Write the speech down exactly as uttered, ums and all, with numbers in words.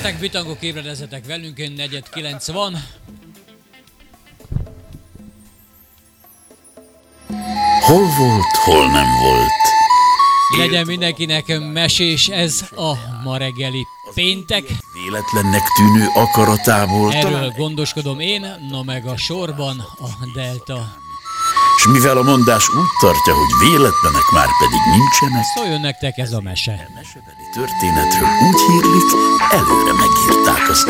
Ébredezzetek, bitangok, ébredezzetek velünk, negyed kilenc van. Hol volt, hol nem volt. Legyen mindenkinek mesés ez a ma reggeli péntek. Véletlennek tűnő akaratából. Erről gondoskodom én, no meg a sorban a Delta. És mivel a mondás úgy tartja, hogy véletlenek már pedig nincsenek, szóljon nektek ez a mese. A mesebeli történetről úgy hírlik, előre megírták azt.